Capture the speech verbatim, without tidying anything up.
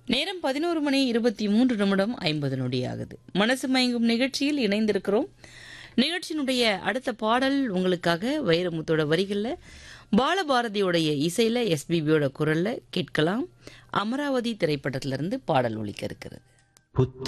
நேரம் பதினோரு மணி இருபத்தி மூன்று நிமிடம் ஐம்பது நொடி ஆகுது. மனசு மயங்கும் நிகழ்ச்சியில் இணைந்திருக்கிறோம். நிகழ்ச்சியினுடைய அடுத்த பாடல் உங்களுக்காக வைரமுத்தோட வரிகளில் பாலபாரதியோடைய இசையில எஸ்பிபியோட குரல்ல கேட்கலாம். அமராவதி திரைப்படத்திலிருந்து பாடல் ஒலிக்க இருக்கிறது.